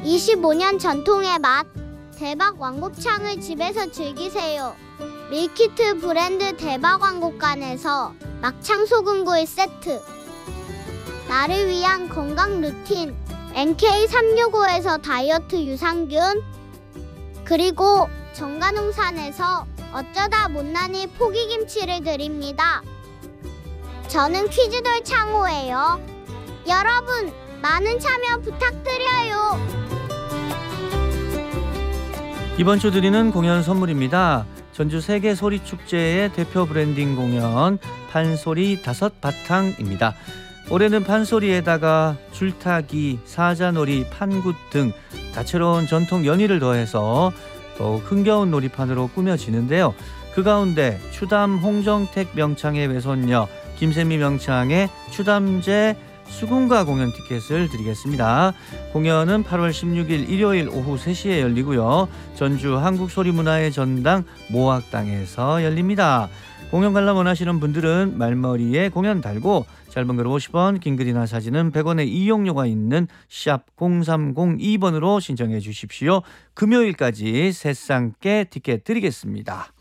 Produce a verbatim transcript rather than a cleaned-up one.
이십오 년 전통의 맛, 대박 왕곱창을 집에서 즐기세요. 밀키트 브랜드 대박 왕곱간에서 막창 소금구이 세트. 나를 위한 건강 루틴 엔케이 삼육오에서 다이어트 유산균, 그리고 정관홍산에서 어쩌다 못난이 포기김치를 드립니다. 저는 퀴즈돌 창호예요. 여러분, 많은 참여 부탁드려요. 이번 주 드리는 공연 선물입니다. 전주 세계소리축제의 대표 브랜딩 공연 판소리 다섯 바탕입니다. 올해는 판소리에다가 줄타기, 사자놀이, 판굿 등 다채로운 전통 연희를 더해서 더욱 흥겨운 놀이판으로 꾸며지는데요. 그 가운데 추담 홍정택 명창의 외손녀, 김세미 명창의 추담제 수군가 공연 티켓을 드리겠습니다. 공연은 팔월 십육일 일요일 오후 세 시에 열리고요. 전주 한국소리문화의 전당 모악당에서 열립니다. 공연 관람 원하시는 분들은 말머리에 공연 달고 짧은 글 오십 원, 긴 글이나 사진은 백 원의 이용료가 있는 샵 공삼공이 번으로 신청해 주십시오. 금요일까지 세 쌍께 티켓 드리겠습니다.